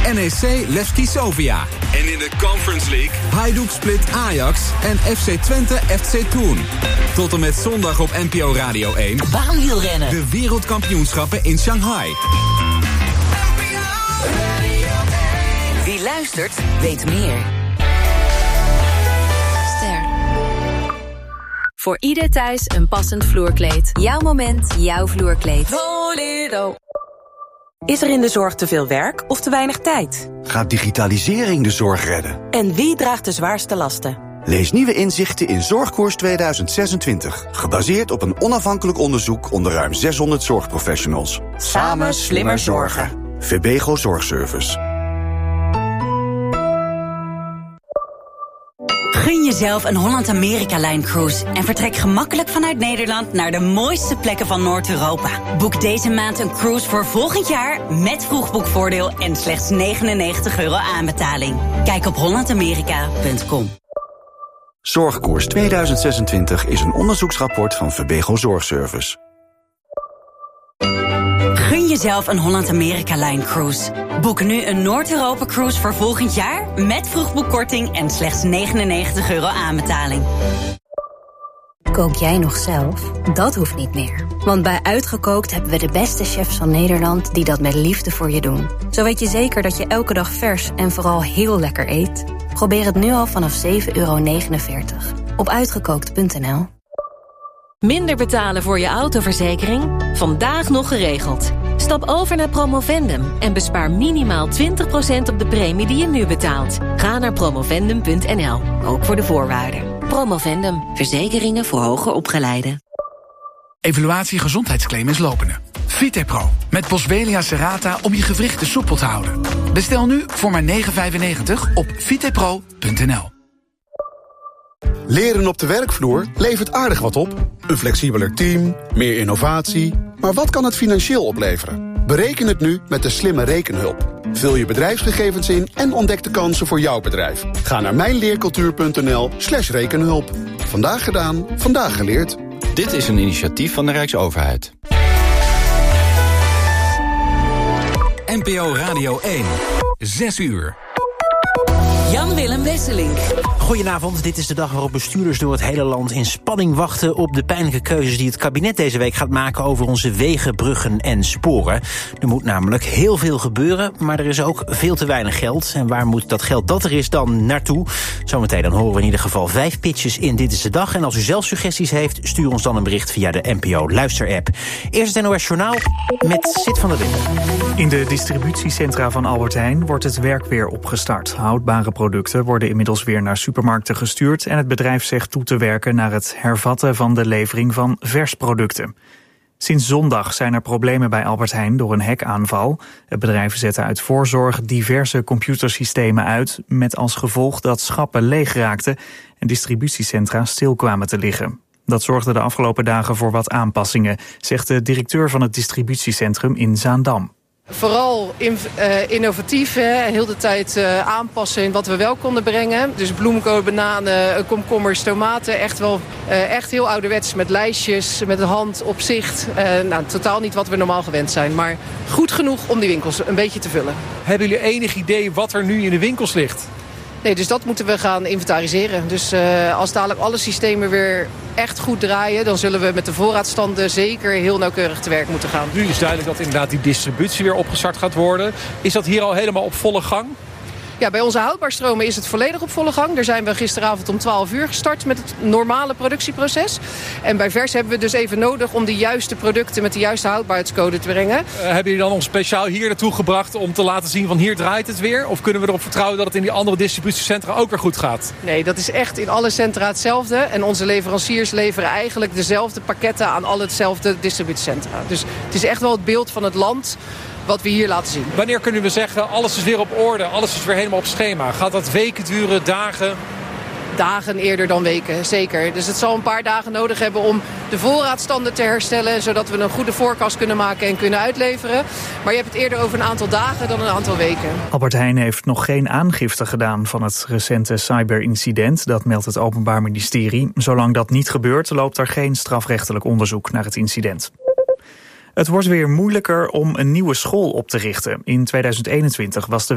NEC Levski Sofia. En in de Conference League Hajduk Split Ajax en FC Twente FC Thun. Tot en met zondag op NPO Radio 1. Baanwielrennen. De wereldkampioenschappen in Shanghai. Wie luistert, weet meer. Ster. Voor ieder thuis een passend vloerkleed. Jouw moment, jouw vloerkleed. Volero. Is er in de zorg te veel werk of te weinig tijd? Gaat digitalisering de zorg redden? En wie draagt de zwaarste lasten? Lees nieuwe inzichten in Zorgkoers 2026. Gebaseerd op een onafhankelijk onderzoek onder ruim 600 zorgprofessionals. Samen slimmer zorgen. Verbego Zorgservice. Gun jezelf een Holland-Amerika-Line-cruise en vertrek gemakkelijk vanuit Nederland naar de mooiste plekken van Noord-Europa. Boek deze maand een cruise voor volgend jaar met vroegboekvoordeel en slechts €99 aanbetaling. Kijk op hollandamerika.com. Zorgkoers 2026 is een onderzoeksrapport van Verbego Zorgservice. Gun jezelf een Holland-Amerika-Line-cruise. Boek nu een Noord-Europa-cruise voor volgend jaar met vroegboekkorting en slechts €99 aanbetaling. Kook jij nog zelf? Dat hoeft niet meer. Want bij Uitgekookt hebben we de beste chefs van Nederland die dat met liefde voor je doen. Zo weet je zeker dat je elke dag vers en vooral heel lekker eet. Probeer het nu al vanaf €7,49 op uitgekookt.nl. Minder betalen voor je autoverzekering? Vandaag nog geregeld. Stap over naar Promovendum en bespaar minimaal 20% op de premie die je nu betaalt. Ga naar promovendum.nl, ook voor de voorwaarden. Promovendum, verzekeringen voor hoger opgeleiden. Evaluatie gezondheidsclaim is lopende. VitePro, met Boswellia serrata om je gewrichten soepel te houden. Bestel nu voor maar €9,95 op vitepro.nl. Leren op de werkvloer levert aardig wat op. Een flexibeler team, meer innovatie. Maar wat kan het financieel opleveren? Bereken het nu met de slimme rekenhulp. Vul je bedrijfsgegevens in en ontdek de kansen voor jouw bedrijf. Ga naar mijnleercultuur.nl/rekenhulp. Vandaag gedaan, vandaag geleerd. Dit is een initiatief van de Rijksoverheid. NPO Radio 1. 6 uur. Jan-Willem Wesseling. Goedenavond, dit is de dag waarop bestuurders door het hele land in spanning wachten op de pijnlijke keuzes die het kabinet deze week gaat maken over onze wegen, bruggen en sporen. Er moet namelijk heel veel gebeuren, maar er is ook veel te weinig geld. En waar moet dat geld dat er is dan naartoe? Zometeen dan horen we in ieder geval 5 pitches in Dit is de Dag. En als u zelf suggesties heeft, stuur ons dan een bericht via de NPO Luister-app. Eerst het NOS Journaal met Sid van der Linden. In de distributiecentra van Albert Heijn wordt het werk weer opgestart. Houdbare producten worden inmiddels weer naar supermarkten gestuurd en het bedrijf zegt toe te werken naar het hervatten van de levering van versproducten. Sinds zondag zijn er problemen bij Albert Heijn door een hackaanval. Het bedrijf zette uit voorzorg diverse computersystemen uit, met als gevolg dat schappen leeg raakten en distributiecentra stil kwamen te liggen. Dat zorgde de afgelopen dagen voor wat aanpassingen, zegt de directeur van het distributiecentrum in Zaandam. Vooral innovatief, heel de tijd aanpassen in wat we wel konden brengen. Dus bloemkool, bananen, komkommers, tomaten. Echt heel ouderwets met lijstjes, met de hand op zicht. Totaal niet wat we normaal gewend zijn. Maar goed genoeg om die winkels een beetje te vullen. Hebben jullie enig idee wat er nu in de winkels ligt? Nee, dus dat moeten we gaan inventariseren. Dus als dadelijk alle systemen weer echt goed draaien, dan zullen we met de voorraadstanden zeker heel nauwkeurig te werk moeten gaan. Nu is duidelijk dat inderdaad die distributie weer opgestart gaat worden. Is dat hier al helemaal op volle gang? Ja, bij onze houdbaarstromen is het volledig op volle gang. Daar zijn we gisteravond om 12 uur gestart met het normale productieproces. En bij vers hebben we dus even nodig om de juiste producten met de juiste houdbaarheidscode te brengen. Hebben jullie dan ons speciaal hier naartoe gebracht om te laten zien van hier draait het weer? Of kunnen we erop vertrouwen dat het in die andere distributiecentra ook weer goed gaat? Nee, dat is echt in alle centra hetzelfde. En onze leveranciers leveren eigenlijk dezelfde pakketten aan alle hetzelfde distributiecentra. Dus het is echt wel het beeld van het land wat we hier laten zien. Wanneer kunnen we zeggen, alles is weer op orde, alles is weer helemaal op schema? Gaat dat weken duren, dagen? Dagen eerder dan weken, zeker. Dus het zal een paar dagen nodig hebben om de voorraadstanden te herstellen, zodat we een goede forecast kunnen maken en kunnen uitleveren. Maar je hebt het eerder over een aantal dagen dan een aantal weken. Albert Heijn heeft nog geen aangifte gedaan van het recente cyberincident. Dat meldt het Openbaar Ministerie. Zolang dat niet gebeurt, loopt er geen strafrechtelijk onderzoek naar het incident. Het wordt weer moeilijker om een nieuwe school op te richten. In 2021 was de